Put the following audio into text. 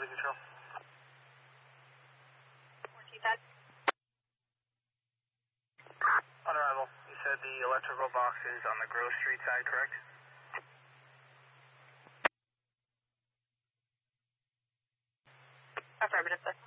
City Control. On arrival, you said the electrical box is on the Grove Street side, correct? Affirmative, sir.